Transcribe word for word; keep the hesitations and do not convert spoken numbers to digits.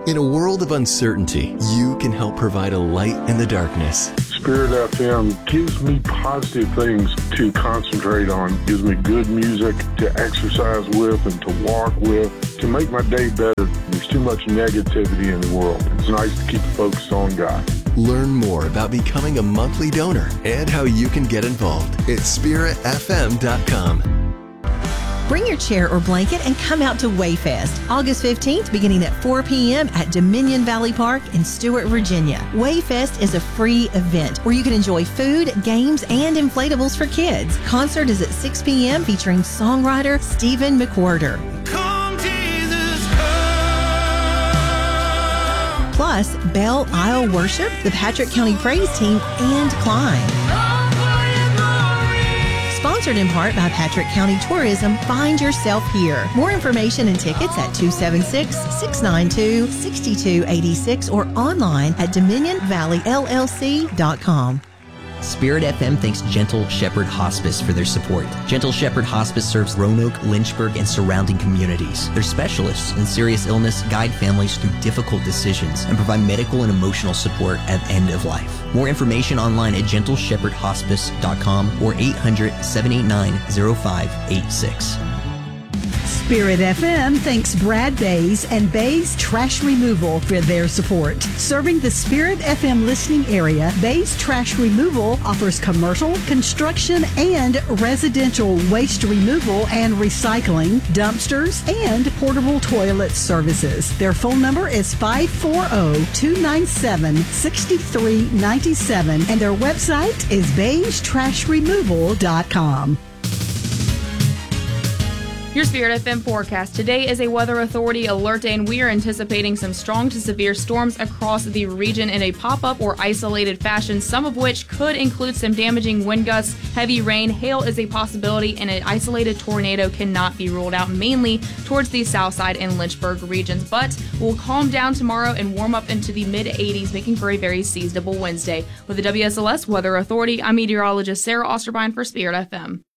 In a world of uncertainty, you can help provide a light in the darkness. Spirit F M gives me positive things to concentrate on, gives me good music to exercise with and to walk with, to make my day better. There's too much negativity in the world. It's nice to keep focused on God. Learn more about becoming a monthly donor and how you can get involved at spirit f m dot com. Bring your chair or blanket and come out to Wayfest, August fifteenth, beginning at four p.m. at Dominion Valley Park in Stuart, Virginia. Wayfest is a free event where you can enjoy food, games, and inflatables for kids. Concert is at six p.m. featuring songwriter Stephen McWhirter. Come, Jesus, come. Plus, Belle Isle Worship, the Patrick County Praise Team, and Climb. Sponsored in part by Patrick County Tourism, find yourself here. More information and tickets at two seven six, six nine two, six two eight six or online at dominion valley l l c dot com. Spirit F M thanks Gentle Shepherd Hospice for their support. Gentle Shepherd Hospice serves Roanoke, Lynchburg, and surrounding communities. They're specialists in serious illness, guide families through difficult decisions, and provide medical and emotional support at the end of life. More information online at gentle shepherd hospice dot com or eight hundred, seven eight nine, oh five eight six. Spirit F M thanks Brad Bays and Bays Trash Removal for their support. Serving the Spirit F M listening area, Bays Trash Removal offers commercial, construction, and residential waste removal and recycling, dumpsters, and portable toilet services. Their phone number is five four zero, two nine seven, six three nine seven and their website is bays trash removal dot com. Your Spirit F M forecast. Today is a Weather Authority alert day, and we are anticipating some strong to severe storms across the region in a pop-up or isolated fashion, some of which could include some damaging wind gusts, heavy rain, hail is a possibility, and an isolated tornado cannot be ruled out, mainly towards the south side and Lynchburg regions. But we'll calm down tomorrow and warm up into the mid eighties, making for a very seasonable Wednesday. With the W S L S Weather Authority, I'm meteorologist Sarah Osterbine for Spirit F M.